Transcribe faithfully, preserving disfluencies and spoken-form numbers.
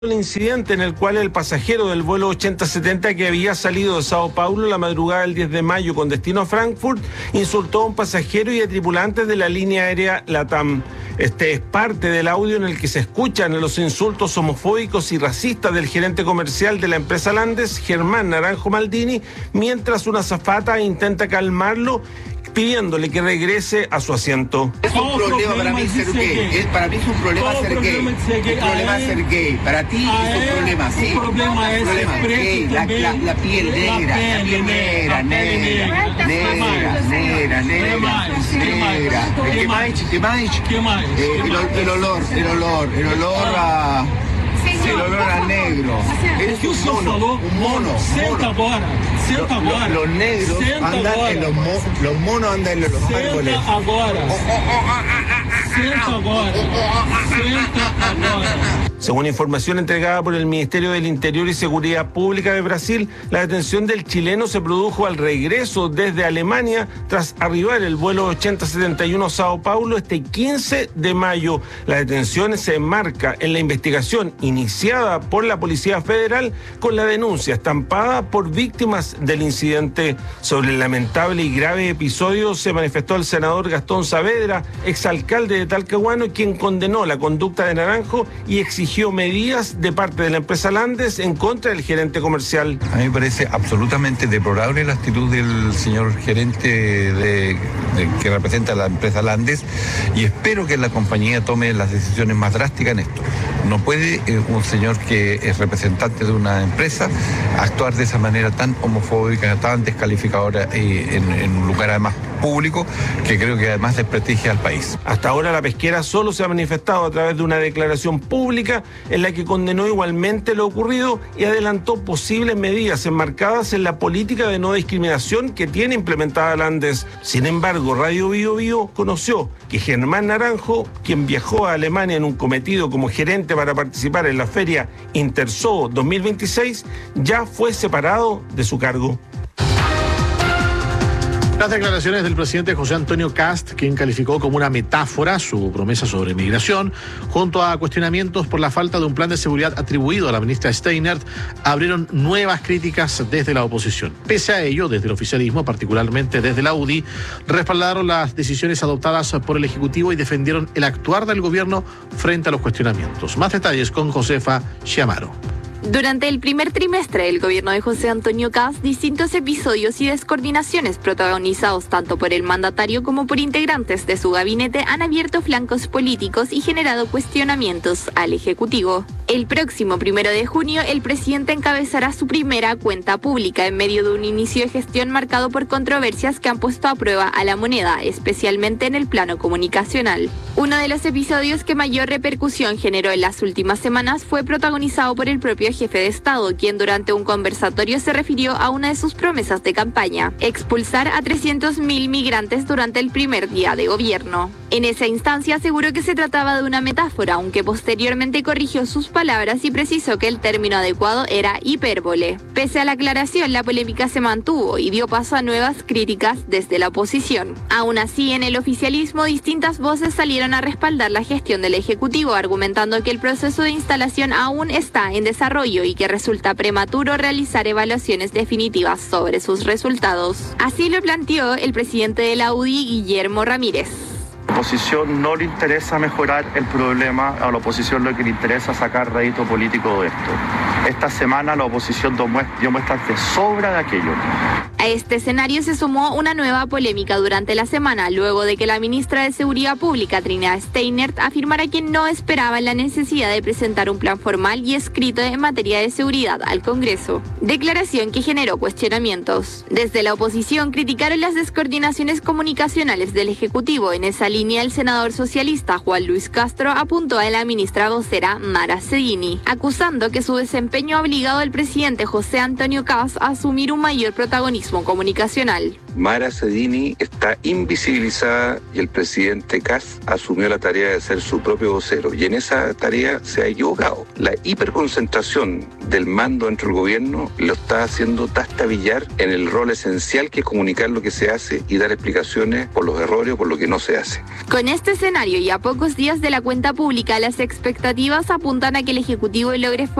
El incidente en el cual el pasajero del vuelo ochenta setenta que había salido de Sao Paulo la madrugada del diez de mayo con destino a Frankfurt insultó a un pasajero y a tripulantes de la línea aérea LATAM. Este es parte del audio en el que se escuchan los insultos homofóbicos y racistas del gerente comercial de la empresa Landes, Germán Naranjo Maldini, mientras una azafata intenta calmarlo pidiéndole que regrese a su asiento. Es un problema para mí ser gay. Es, para mí es un problema ser gay. Un problema ser gay. Para ti es un problema, sí. Un problema es gay. La, la, la piel negra, la piel negra, negra, negra, negra, negra, negra. ¿Qué más? ¿Qué más? ¿Qué más? El olor, el olor, el olor a... El olor a negro. Es un mono, un mono. Senta agora, senta agora. Los negros andan en los monos, los monos andan en los árboles. Senta agora. Senta agora. Senta agora. Según información entregada por el Ministerio del Interior y Seguridad Pública de Brasil, la detención del chileno se produjo al regreso desde Alemania tras arribar el vuelo ochenta setenta y uno a Sao Paulo este quince de mayo. La detención se enmarca en la investigación iniciada por la Policía Federal con la denuncia estampada por víctimas del incidente. Sobre el lamentable y grave episodio se manifestó el senador Gastón Saavedra, exalcalde de Talcahuano, quien condenó la conducta de Naranjo y exigió medidas de parte de la empresa Landes en contra del gerente comercial. A mí me parece absolutamente deplorable la actitud del señor gerente de, de, que representa a la empresa Landes, y espero que la compañía tome las decisiones más drásticas en esto. No puede eh, un señor que es representante de una empresa actuar de esa manera tan homofóbica, tan descalificadora eh, en, en un lugar además público, que creo que además desprestigia al país. Hasta ahora la pesquera solo se ha manifestado a través de una declaración pública en la que condenó igualmente lo ocurrido y adelantó posibles medidas enmarcadas en la política de no discriminación que tiene implementada Landes. Sin embargo, Radio Bio Bio conoció que Germán Naranjo, quien viajó a Alemania en un cometido como gerente para participar en la feria Interzoo dos mil veintiséis, ya fue separado de su cargo. Las declaraciones del presidente José Antonio Kast, quien calificó como una metáfora su promesa sobre migración, junto a cuestionamientos por la falta de un plan de seguridad atribuido a la ministra Steinert, abrieron nuevas críticas desde la oposición. Pese a ello, desde el oficialismo, particularmente desde la U D I, respaldaron las decisiones adoptadas por el Ejecutivo y defendieron el actuar del gobierno frente a los cuestionamientos. Más detalles con Josefa Chiamaro. Durante el primer trimestre del gobierno de José Antonio Kast, distintos episodios y descoordinaciones protagonizados tanto por el mandatario como por integrantes de su gabinete han abierto flancos políticos y generado cuestionamientos al Ejecutivo. El próximo primero de junio, el presidente encabezará su primera cuenta pública en medio de un inicio de gestión marcado por controversias que han puesto a prueba a la moneda, especialmente en el plano comunicacional. Uno de los episodios que mayor repercusión generó en las últimas semanas fue protagonizado por el propio jefe de Estado, quien durante un conversatorio se refirió a una de sus promesas de campaña: expulsar a trescientos mil migrantes durante el primer día de gobierno. En esa instancia aseguró que se trataba de una metáfora, aunque posteriormente corrigió sus palabras y precisó que el término adecuado era hipérbole. Pese a la aclaración, la polémica se mantuvo y dio paso a nuevas críticas desde la oposición. Aún así, en el oficialismo, distintas voces salieron a respaldar la gestión del Ejecutivo, argumentando que el proceso de instalación aún está en desarrollo y que resulta prematuro realizar evaluaciones definitivas sobre sus resultados. Así lo planteó el presidente de la U D I, Guillermo Ramírez. A la oposición no le interesa mejorar el problema, a la oposición lo que le interesa es sacar rédito político de esto. Esta semana la oposición dio muestras de sobra de aquello. A este escenario se sumó una nueva polémica durante la semana, luego de que la ministra de Seguridad Pública, Trinidad Steinert, afirmara que no esperaba la necesidad de presentar un plan formal y escrito en materia de seguridad al Congreso. Declaración que generó cuestionamientos. Desde la oposición criticaron las descoordinaciones comunicacionales del Ejecutivo. En esa línea, el senador socialista Juan Luis Castro apuntó a la ministra vocera Mara Seguini, acusando que su desempeño ha obligado al presidente José Antonio Kast a asumir un mayor protagonismo periodismo comunicacional. Mara Sedini está invisibilizada y el presidente Kast asumió la tarea de ser su propio vocero y en esa tarea se ha equivocado. La hiperconcentración del mando dentro del gobierno lo está haciendo trastabillar en el rol esencial que es comunicar lo que se hace y dar explicaciones por los errores o por lo que no se hace. Con este escenario y a pocos días de la cuenta pública, las expectativas apuntan a que el Ejecutivo logre